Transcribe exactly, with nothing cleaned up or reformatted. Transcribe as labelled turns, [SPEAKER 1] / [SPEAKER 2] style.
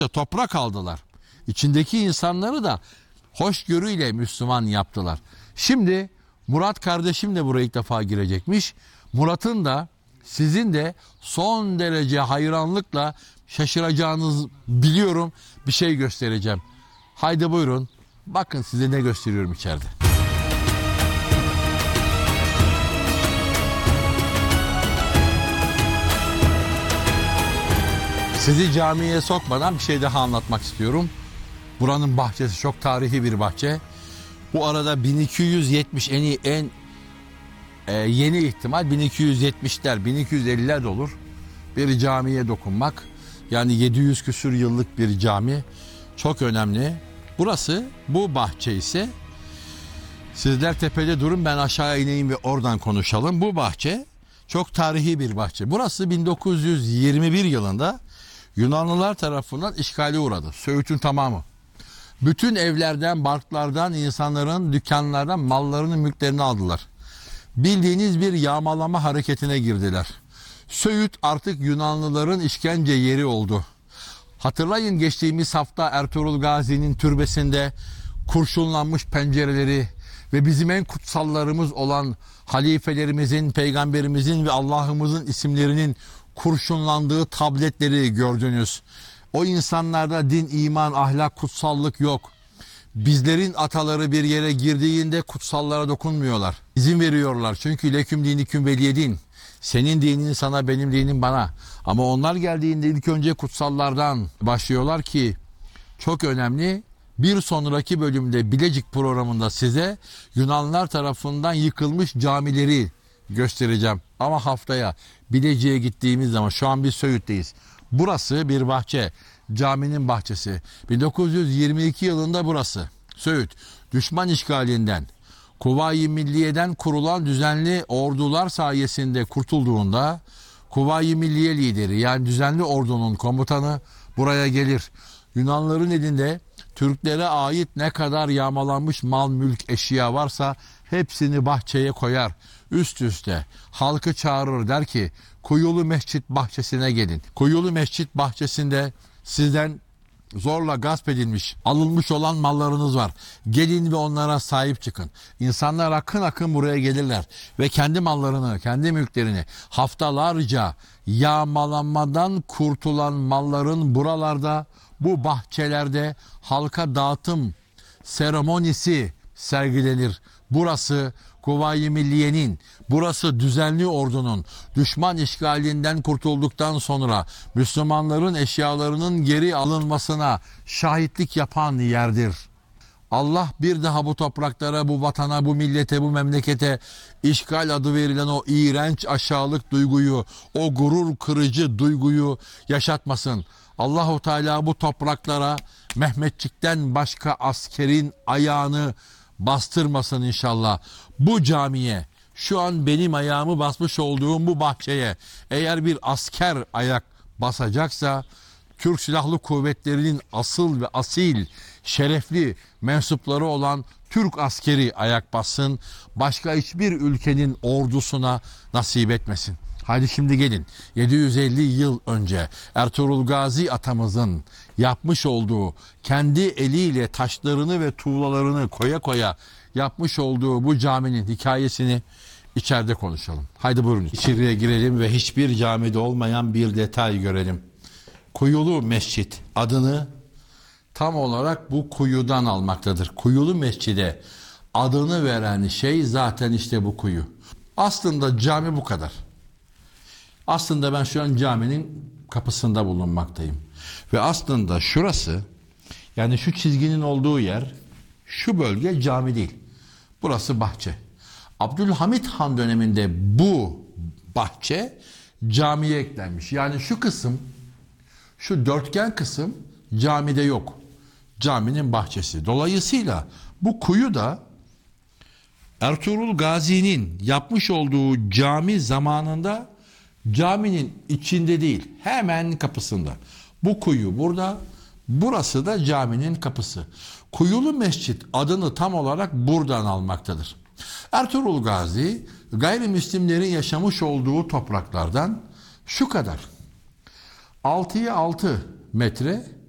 [SPEAKER 1] toprak aldılar. İçindeki insanları da hoşgörüyle Müslüman yaptılar. Şimdi Murat kardeşim de buraya ilk defa girecekmiş. Murat'ın da sizin de son derece hayranlıkla şaşıracağınız biliyorum bir şey göstereceğim. Haydi buyurun. Bakın size ne gösteriyorum içeride. Sizi camiye sokmadan bir şey daha anlatmak istiyorum. Buranın bahçesi çok tarihi bir bahçe. Bu arada bin iki yüz yetmiş en iyi, en e, yeni ihtimal bin iki yüz yetmişler, bin iki yüz elliler de olur. Bir camiye dokunmak. Yani yedi yüz küsür yıllık bir cami. Çok önemli. Burası, bu bahçe ise sizler tepede durun, ben aşağı ineyim ve oradan konuşalım. Bu bahçe çok tarihi bir bahçe. Burası bin dokuz yüz yirmi bir yılında Yunanlılar tarafından işgale uğradı. Söğüt'ün tamamı. Bütün evlerden, barklardan, insanların dükkanlardan mallarını, mülklerini aldılar. Bildiğiniz bir yağmalama hareketine girdiler. Söğüt artık Yunanlıların işkence yeri oldu. Hatırlayın, geçtiğimiz hafta Ertuğrul Gazi'nin türbesinde kurşunlanmış pencereleri ve bizim en kutsallarımız olan halifelerimizin, peygamberimizin ve Allah'ımızın isimlerinin kurşunlandığı tabletleri gördünüz. O insanlarda din, iman, ahlak, kutsallık yok. Bizlerin ataları bir yere girdiğinde kutsallara dokunmuyorlar. İzin veriyorlar çünkü leküm diniküm veliye din. Senin dinin sana, benim dinim bana. Ama onlar geldiğinde ilk önce kutsallardan başlıyorlar ki çok önemli. Bir sonraki bölümde Bilecik programında size Yunanlar tarafından yıkılmış camileri göstereceğim. Ama haftaya Bilecik'e gittiğimiz zaman, şu an biz Söğüt'teyiz. Burası bir bahçe. Caminin bahçesi. bin dokuz yüz yirmi iki yılında burası. Söğüt. Düşman işgalinden, Kuvayi Milliye'den kurulan düzenli ordular sayesinde kurtulduğunda Kuvayi Milliye lideri, yani düzenli ordunun komutanı buraya gelir. Yunanların elinde Türklere ait ne kadar yağmalanmış mal, mülk, eşya varsa hepsini bahçeye koyar. Üst üste halkı çağırır, der ki Kuyulu Mescit bahçesine gelin. Kuyulu Mescit bahçesinde sizden zorla gasp edilmiş, alınmış olan mallarınız var. Gelin ve onlara sahip çıkın. İnsanlar akın akın buraya gelirler ve kendi mallarını, kendi mülklerini, haftalarca yağmalanmadan kurtulan malların buralarda, bu bahçelerde halka dağıtım seremonisi sergilenir. Burası Kuvayi Milliye'nin, burası düzenli ordunun düşman işgalinden kurtulduktan sonra Müslümanların eşyalarının geri alınmasına şahitlik yapan yerdir. Allah bir daha bu topraklara, bu vatana, bu millete, bu memlekete işgal adı verilen o iğrenç aşağılık duyguyu, o gurur kırıcı duyguyu yaşatmasın. Allahu Teala bu topraklara Mehmetçik'ten başka askerin ayağını bastırmasın inşallah. Bu camiye, şu an benim ayağımı basmış olduğum bu bahçeye eğer bir asker ayak basacaksa Türk Silahlı Kuvvetleri'nin asıl ve asil, şerefli mensupları olan Türk askeri ayak bassın. Başka hiçbir ülkenin ordusuna nasip etmesin. Hadi şimdi gelin, yedi yüz elli yıl önce Ertuğrul Gazi atamızın yapmış olduğu, kendi eliyle taşlarını ve tuğlalarını koya koya yapmış olduğu bu caminin hikayesini içeride konuşalım. Haydi buyurun içeriye girelim ve hiçbir camide olmayan bir detay görelim. Kuyulu Mescit adını tam olarak bu kuyudan almaktadır. Kuyulu Mescid'e adını veren şey zaten işte bu kuyu. Aslında cami bu kadar. Aslında ben şu an caminin kapısında bulunmaktayım. Ve aslında şurası, yani şu çizginin olduğu yer, şu bölge cami değil. Burası bahçe. Abdülhamit Han döneminde bu bahçe camiye eklenmiş. Yani şu kısım, şu dörtgen kısım camide yok. Caminin bahçesi. Dolayısıyla bu kuyu da Ertuğrul Gazi'nin yapmış olduğu cami zamanında caminin içinde değil, hemen kapısında. Bu kuyu burada, burası da caminin kapısı. Kuyulu Mescit adını tam olarak buradan almaktadır. Ertuğrul Gazi gayrimüslimlerin yaşamış olduğu topraklardan şu kadar, altıya altı metre